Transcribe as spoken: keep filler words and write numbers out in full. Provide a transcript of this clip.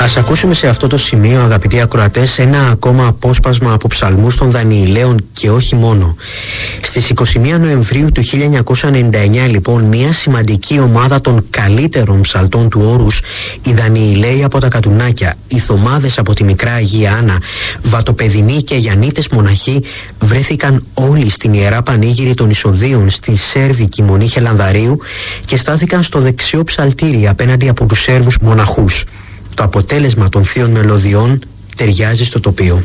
Ας ακούσουμε σε αυτό το σημείο, αγαπητοί ακροατές, ένα ακόμα απόσπασμα από ψαλμούς των Δανιηλαίων και όχι μόνο. Στις είκοσι μία Νοεμβρίου του χίλια εννιακόσια ενενήντα εννιά, λοιπόν, μια σημαντική ομάδα των καλύτερων ψαλτών του όρους, οι Δανιηλαίοι από τα Κατουνάκια, οι Θωμάδες από τη Μικρά Αγία Άννα, Βατοπεδινοί και Γιαννίτες μοναχοί, βρέθηκαν όλοι στην Ιερά Πανήγυρη των Ισοδίων στη Σέρβικη Μονή Χελανδαρίου και στάθηκαν στο δεξιό ψαλτήρι απέναντι από τους Σέρβους μοναχούς. Το αποτέλεσμα των θείων μελωδιών ταιριάζει στο τοπίο.